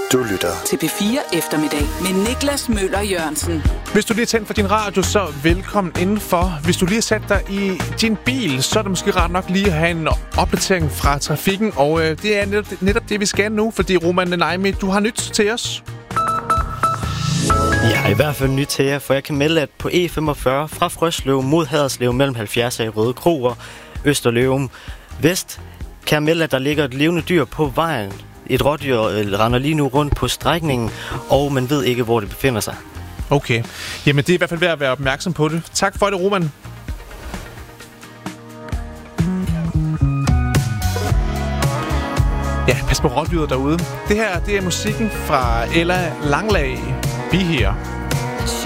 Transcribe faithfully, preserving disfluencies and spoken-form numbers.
Du lytter til P fire Eftermiddag med Niklas Møller Jørgensen. Hvis du lige er tændt for din radio, så velkommen indenfor. Hvis du lige har sat dig i din bil, så er det måske rart nok lige at have en opdatering fra trafikken. Og øh, det er netop, netop det, vi skal nu, fordi Roman Naimi, du har nyt til os. Jeg har i hvert fald nyt til jer, for jeg kan melde, at på E femogfyrre fra Frøslev mod Haderslev mellem halvfjerds i Røde Kroer, Østerløvum, Vest, kan jeg melde, at der ligger et levende dyr på vejen. Et rådyr render lige nu rundt på strækningen, og man ved ikke, hvor det befinder sig. Okay. Jamen, det er i hvert fald værd at være opmærksom på det. Tak for det, Roman. Ja, pas på rådyret derude. Det her, det er musikken fra Ella Langlag. Be Here.